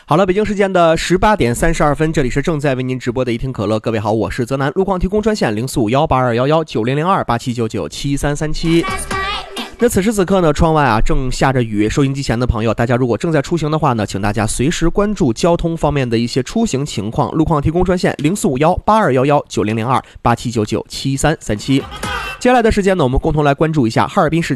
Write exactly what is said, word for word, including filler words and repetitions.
好了，北京时间的十八点三十二分，这里是正在为您直播的一听可乐。各位好，我是泽南，路况提供专线零四五幺八二幺幺九零零二八七九九七三三七。那此时此刻呢，窗外啊正下着雨，收音机前的朋友，大家如果正在出行的话呢，请大家随时关注交通方面的一些出行情况。路况提供专线零四五幺八二幺幺九零零二八七九九七三三七。接下来的时间呢，我们共同来关注一下哈尔滨市